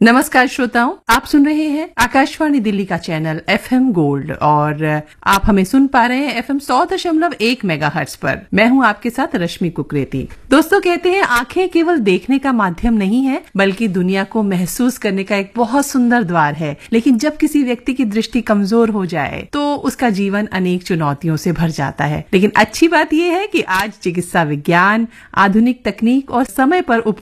नमस्कार श्रोताओं, आप सुन रहे हैं आकाशवाणी दिल्ली का चैनल FM गोल्ड और आप हमें सुन पा रहे हैं FM 100.1 मेगाहर्ट्ज पर। मैं हूं आपके साथ रश्मि कुकरेती। दोस्तों, कहते हैं आंखें केवल देखने का माध्यम नहीं है बल्कि दुनिया को महसूस करने का एक बहुत सुंदर द्वार है। लेकिन जब किसी व्यक्ति की दृष्टि कमजोर हो जाए तो उसका जीवन अनेक चुनौतियों से भर जाता है। लेकिन अच्छी बात यह है कि आज चिकित्सा विज्ञान, आधुनिक तकनीक और समय पर